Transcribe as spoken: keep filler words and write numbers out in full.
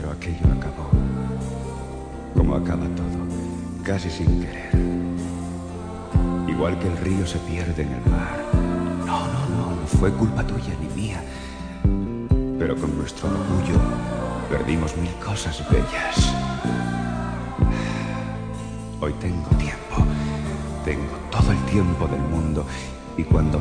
Pero aquello acabó. Como acaba todo, casi sin querer. Igual que el río se pierde en el mar. No, no, no, no fue culpa tuya ni mía. Pero con nuestro orgullo perdimos mil cosas bellas. Hoy tengo tiempo. Tengo todo el tiempo del mundo. Y cuando